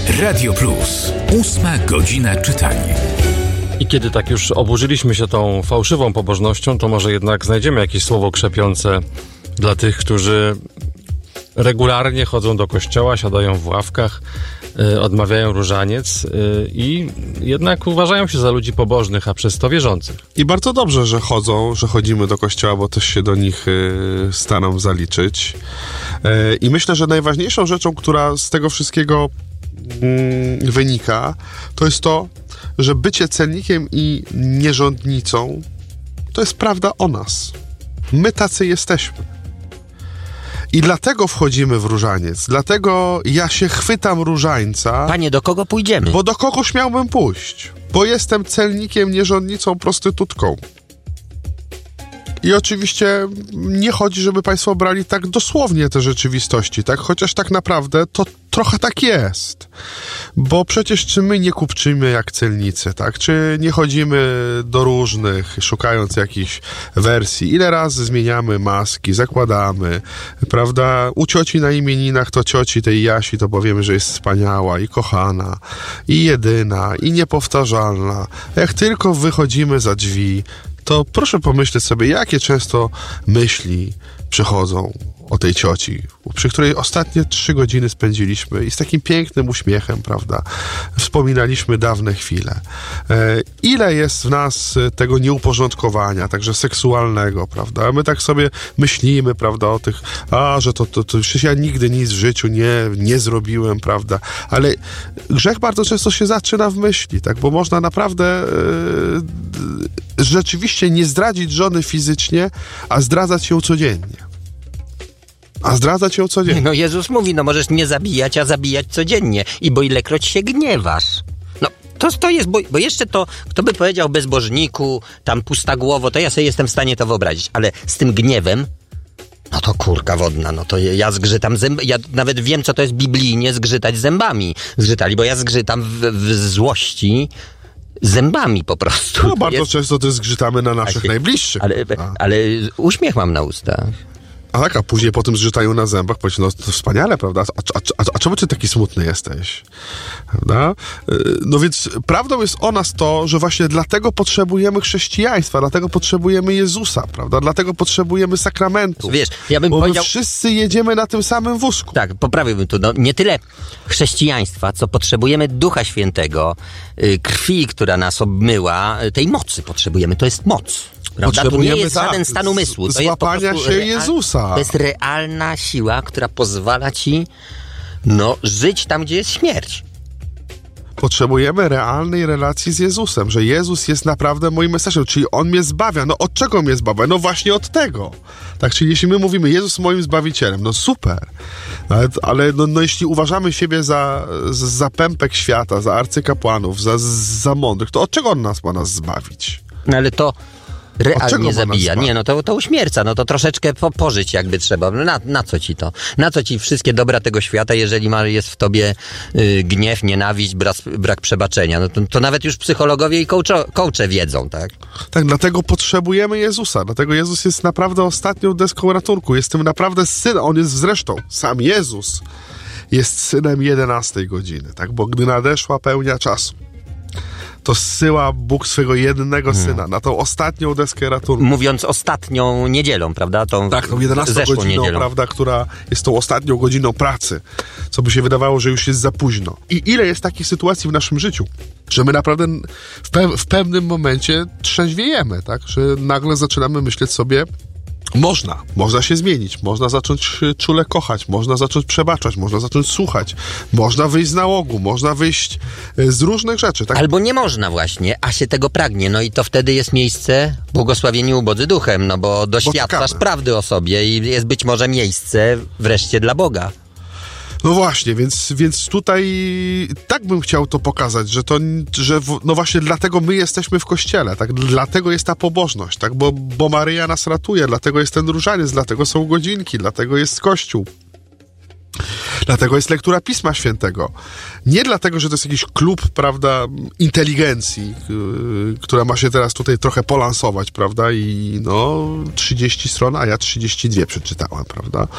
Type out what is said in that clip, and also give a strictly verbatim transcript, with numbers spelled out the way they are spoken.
Radio Plus. Ósma godzina czytania. I kiedy tak już oburzyliśmy się tą fałszywą pobożnością, to może jednak znajdziemy jakieś słowo krzepiące dla tych, którzy regularnie chodzą do kościoła, siadają w ławkach, y, odmawiają różaniec y, i jednak uważają się za ludzi pobożnych, a przez to wierzących. I bardzo dobrze, że chodzą, że chodzimy do kościoła, bo też się do nich y, staram zaliczyć. Y, I myślę, że najważniejszą rzeczą, która z tego wszystkiego y, wynika, to jest to, że bycie celnikiem i nierządnicą to jest prawda o nas. My tacy jesteśmy. I dlatego wchodzimy w różaniec. Dlatego ja się chwytam różańca. Panie, do kogo pójdziemy? Bo do kogoś miałbym pójść. Bo jestem celnikiem, nierządnicą, prostytutką. I oczywiście nie chodzi, żeby państwo brali tak dosłownie te rzeczywistości, tak? Chociaż tak naprawdę to trochę tak jest. Bo przecież czy my nie kupczymy jak celnicy, tak? Czy nie chodzimy do różnych, szukając jakichś wersji? Ile razy zmieniamy maski, zakładamy, prawda? U cioci na imieninach to cioci tej Jasi to powiemy, że jest wspaniała i kochana, i jedyna, i niepowtarzalna. Jak tylko wychodzimy za drzwi, to proszę pomyśleć sobie, jakie często myśli przychodzą o tej cioci, przy której ostatnie trzy godziny spędziliśmy i z takim pięknym uśmiechem, prawda, wspominaliśmy dawne chwile. E, ile jest w nas tego nieuporządkowania, także seksualnego, prawda, my tak sobie myślimy, prawda, o tych, a, że to, to, to przecież ja nigdy nic w życiu nie, nie zrobiłem, prawda, ale grzech bardzo często się zaczyna w myśli, tak, bo można naprawdę e, rzeczywiście nie zdradzić żony fizycznie, a zdradzać ją codziennie. A zdradzać ją codziennie. No Jezus mówi, no możesz nie zabijać, a zabijać codziennie. I bo ilekroć się gniewasz. No to, to jest, bo, bo jeszcze to, kto by powiedział bezbożniku, tam pusta głowo, to ja sobie jestem w stanie to wyobrazić. Ale z tym gniewem, no to kurka wodna, no to ja zgrzytam zębami. Ja nawet wiem, co to jest biblijnie zgrzytać zębami. Zgrzytali, bo ja zgrzytam w, w złości zębami po prostu. No bardzo jest... często też zgrzytamy na naszych się... najbliższych. Ale, ale uśmiech mam na ustach. A tak, a później po tym zgrzytają na zębach, powiedz, no to wspaniale, prawda? A, a, a, a czemu ty taki smutny jesteś? Prawda? No więc prawdą jest o nas to, że właśnie dlatego potrzebujemy chrześcijaństwa, dlatego potrzebujemy Jezusa, prawda? Dlatego potrzebujemy sakramentu. Wiesz, ja bym bo powiedział... my wszyscy jedziemy na tym samym wózku. Tak, poprawiłbym tu, no nie tyle chrześcijaństwa, co potrzebujemy Ducha Świętego, y, krwi, która nas obmyła, y, tej mocy potrzebujemy, to jest moc. Prawda? To nie jest tak, żaden stan umysłu. To złapania jest po się real, Jezusa. To jest realna siła, która pozwala ci no, żyć tam, gdzie jest śmierć. Potrzebujemy realnej relacji z Jezusem, że Jezus jest naprawdę moim Mesjaszem, czyli On mnie zbawia. No od czego mnie zbawia? No właśnie od tego. Tak, czyli jeśli my mówimy Jezus moim Zbawicielem, no super. Ale, ale no, no jeśli uważamy siebie za, za pępek świata, za arcykapłanów, za, za mądrych, to od czego On nas ma nas zbawić? No ale to realnie zabija. Nie, no to, to uśmierca, no to troszeczkę po, pożyć jakby trzeba. Na, na co ci to? Na co ci wszystkie dobra tego świata, jeżeli ma, jest w tobie y, gniew, nienawiść, brak, brak przebaczenia? No to, to nawet już psychologowie i coacho, coache wiedzą, tak? Tak, dlatego potrzebujemy Jezusa. Dlatego Jezus jest naprawdę ostatnią deską ratunku. Jest tym naprawdę synem. On jest zresztą, sam Jezus jest synem jedenastej godziny, tak? Bo gdy nadeszła pełnia czasu, to zsyła Bóg swego jednego syna hmm. na tą ostatnią deskę ratunku. Mówiąc ostatnią niedzielą, prawda? Tą tak, tą jedenastą godziną, niedzielą. Prawda, która jest tą ostatnią godziną pracy, co by się wydawało, że już jest za późno. I ile jest takich sytuacji w naszym życiu, że my naprawdę w, pe- w pewnym momencie trzeźwiejemy, tak? Że nagle zaczynamy myśleć sobie, Można, można się zmienić, można zacząć czule kochać, można zacząć przebaczać, można zacząć słuchać, można wyjść z nałogu, można wyjść z różnych rzeczy. Tak? Albo nie można właśnie, a się tego pragnie, no i to wtedy jest miejsce błogosławieni ubodzy duchem, no bo doświadczasz bo prawdy o sobie i jest być może miejsce wreszcie dla Boga. No właśnie, więc, więc tutaj tak bym chciał to pokazać, że to, że w, no właśnie dlatego my jesteśmy w kościele, tak? Dlatego jest ta pobożność, tak? Bo, bo Maryja nas ratuje, dlatego jest ten różaniec, dlatego są godzinki, dlatego jest Kościół. Dlatego jest lektura Pisma Świętego. Nie dlatego, że to jest jakiś klub, prawda, inteligencji, yy, która ma się teraz tutaj trochę polansować, prawda, i no trzydzieści stron, a ja trzydzieści dwie przeczytałem, prawda.